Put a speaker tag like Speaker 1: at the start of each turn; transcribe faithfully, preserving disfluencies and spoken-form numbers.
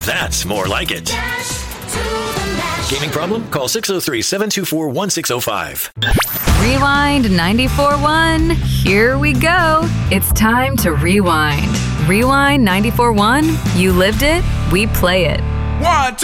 Speaker 1: That's more like it. Gaming problem? Call six oh three, seven two four, one six oh five.
Speaker 2: Rewind ninety-four point one. Here we go. It's time to rewind. Rewind ninety-four point one. You lived it, we play it.
Speaker 3: One,